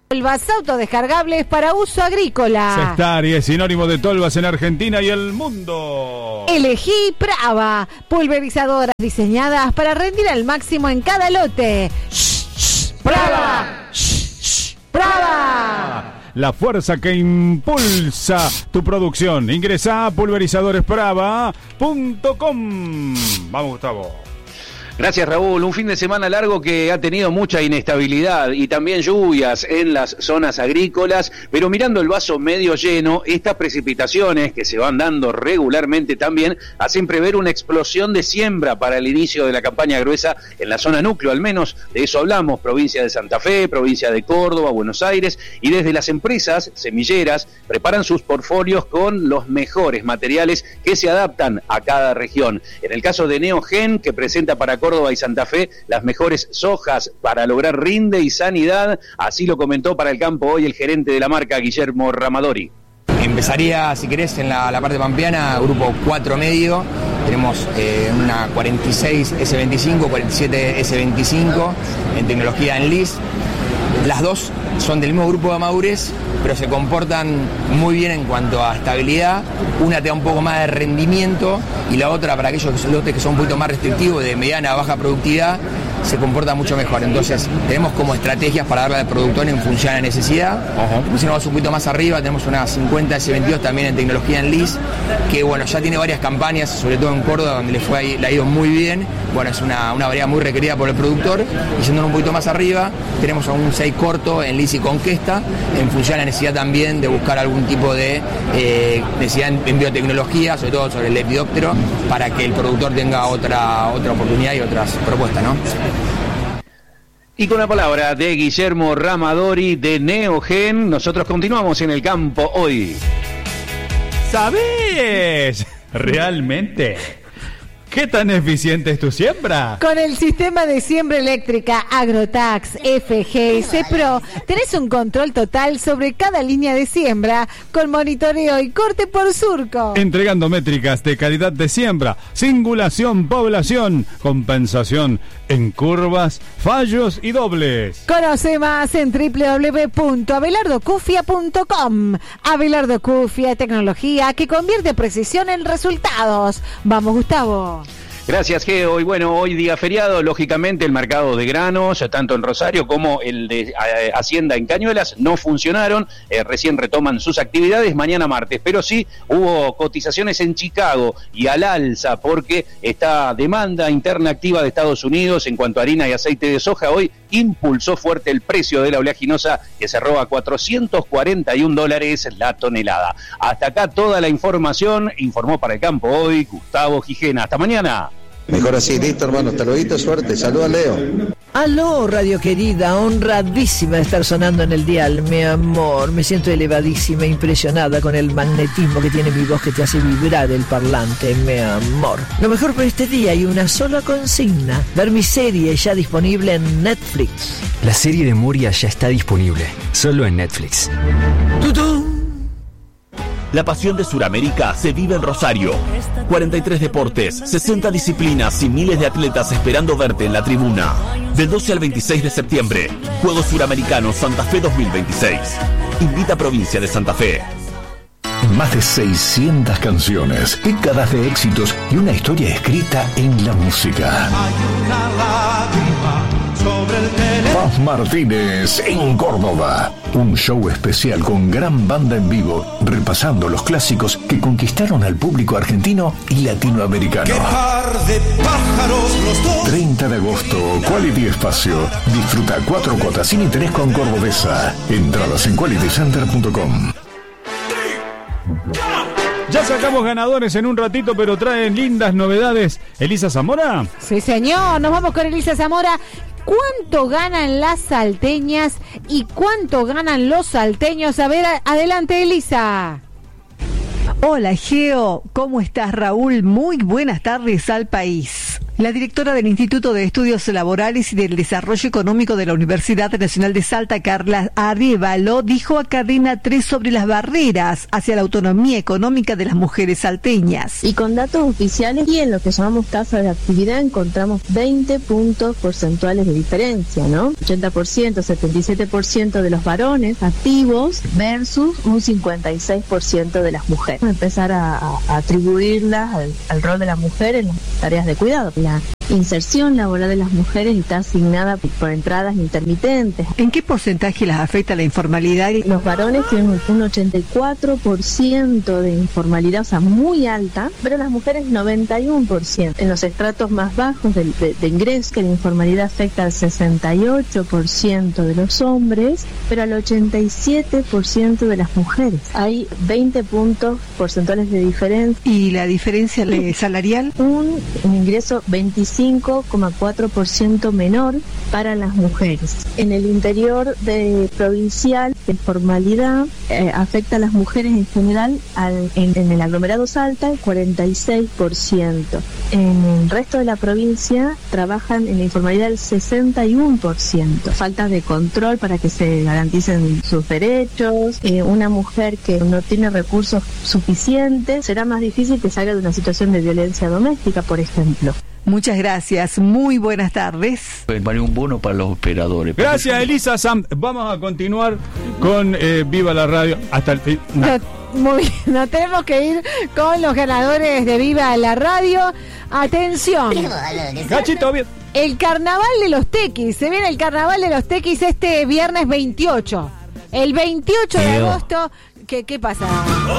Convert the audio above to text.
Tolvas autodescargables para uso agrícola. Sestari es sinónimo de tolvas en Argentina y el mundo. Elegí Prava, pulverizadoras diseñadas para rendir al máximo en cada lote. ¡Prava! ¡Prava! La fuerza que impulsa tu producción. Ingresa a pulverizadores.prava.com. Vamos, Gustavo. Gracias, Raúl. Un fin de semana largo que ha tenido mucha inestabilidad y también lluvias en las zonas agrícolas, pero mirando el vaso medio lleno, estas precipitaciones que se van dando regularmente también hacen prever una explosión de siembra para el inicio de la campaña gruesa en la zona núcleo, al menos de eso hablamos, provincia de Santa Fe, provincia de Córdoba, Buenos Aires, y desde las empresas semilleras preparan sus portfolios con los mejores materiales que se adaptan a cada región. En el caso de Neogen, que presenta para Córdoba y Santa Fe las mejores sojas para lograr rinde y sanidad, así lo comentó para el campo hoy el gerente de la marca, Guillermo Ramadori. Empezaría, si querés, en la parte pampeana, grupo 4 medio, tenemos una 46 S25, 47 S25 en tecnología en LIS. Las dos son del mismo grupo de madurez, pero se comportan muy bien en cuanto a estabilidad. Una te da un poco más de rendimiento y la otra, para aquellos lotes que son un poquito más restrictivos, de mediana a baja productividad, se comporta mucho mejor. Entonces tenemos como estrategias para darle al productor en función a la necesidad. Si nos vamos un poquito más arriba, tenemos una 50 S22 también en tecnología en LIS, que bueno, ya tiene varias campañas, sobre todo en Córdoba, donde le ha ido muy bien. Bueno, es una variedad muy requerida por el productor. Y yendo un poquito más arriba, tenemos un 6 corto en LIS y Conquesta, en función a la necesidad también de buscar algún tipo de necesidad en biotecnología, sobre todo sobre el lepidóptero, para que el productor tenga otra oportunidad y otras propuestas, ¿no? Y con la palabra de Guillermo Ramadori de Neogen, nosotros continuamos en el campo hoy. ¿Sabés realmente qué tan eficiente es tu siembra? Con el sistema de siembra eléctrica Agrotax FGS Pro tenés un control total sobre cada línea de siembra con monitoreo y corte por surco. Entregando métricas de calidad de siembra, singulación, población, compensación en curvas, fallos y dobles. Conoce más en www.abelardocufia.com. Abelardo Cufia, tecnología que convierte precisión en resultados. Vamos, Gustavo. Gracias, Geo. Y bueno, hoy día feriado, lógicamente el mercado de granos, tanto en Rosario como el de Hacienda en Cañuelas, no funcionaron, recién retoman sus actividades mañana martes, pero sí hubo cotizaciones en Chicago y al alza, porque esta demanda interna activa de Estados Unidos en cuanto a harina y aceite de soja hoy impulsó fuerte el precio de la oleaginosa, que cerró a $441 la tonelada. Hasta acá toda la información, informó para el campo hoy Gustavo Gijena. Hasta mañana. Mejor así, listo, hermano. Hasta luego, suerte. Saluda, Leo. Aló, radio querida, honradísima de estar sonando en el dial, mi amor. Me siento elevadísima, impresionada con el magnetismo que tiene mi voz que te hace vibrar el parlante, mi amor. Lo mejor por este día y una sola consigna: ver mi serie ya disponible en Netflix. La serie de Moria ya está disponible, solo en Netflix. ¡Tutú! La pasión de Sudamérica se vive en Rosario. 43 deportes, 60 disciplinas y miles de atletas esperando verte en la tribuna. Del 12 al 26 de septiembre, Juegos Suramericanos Santa Fe 2026. Invita a Provincia de Santa Fe. Más de 600 canciones, décadas de éxitos y una historia escrita en la música. Hay una lágrima sobre el teléfono. Paz Martínez en Córdoba. Un show especial con gran banda en vivo, repasando los clásicos que conquistaron al público argentino y latinoamericano. ¡Qué par de pájaros los dos! 30 de agosto, Quality Espacio. Disfruta 4 cuotas sin interés con Cordobesa. Entradas en qualitycenter.com. Ya sacamos ganadores en un ratito, pero traen lindas novedades. ¿Elisa Zamora? Sí, señor. Nos vamos con Elisa Zamora. ¿Cuánto ganan las salteñas y cuánto ganan los salteños? A ver, adelante, Elisa. Hola, Geo. ¿Cómo estás, Raúl? Muy buenas tardes al país. La directora del Instituto de Estudios Laborales y del Desarrollo Económico de la Universidad Nacional de Salta, Carla Arévalo, dijo a Cadena 3 sobre las barreras hacia la autonomía económica de las mujeres salteñas. Y con datos oficiales y en lo que llamamos tasa de actividad encontramos 20 puntos porcentuales de diferencia, ¿no? 80%, 77% de los varones activos versus un 56% de las mujeres. Empezar a atribuirlas al rol de la mujer en las tareas de cuidado. La inserción laboral de las mujeres está asignada por entradas intermitentes. ¿En qué porcentaje las afecta la informalidad? Los varones tienen un 84% de informalidad, o sea, muy alta, pero las mujeres 91%. En los estratos más bajos de ingreso, que la informalidad afecta al 68% de los hombres, pero al 87% de las mujeres. Hay 20 puntos porcentuales de diferencia. ¿Y la diferencia salarial? Un ingreso 25,4% menor para las mujeres. En el interior provincial, la informalidad afecta a las mujeres en general en el aglomerado Salta, el 46%. En el resto de la provincia trabajan en la informalidad el 61%. Falta de control para que se garanticen sus derechos. Una mujer que no tiene recursos suficientes, será más difícil que salga de una situación de violencia doméstica, por ejemplo. Muchas gracias, muy buenas tardes. Vale un bono para los operadores. Gracias, Elisa Sam. Vamos a continuar con Viva la Radio hasta el fin. Muy bien, nos tenemos que ir con los ganadores de Viva la Radio. Atención. Gachito, bien. El carnaval de los Tequis. Se viene el carnaval de los Tequis este viernes 28. El 28 de agosto. ¿Qué pasa?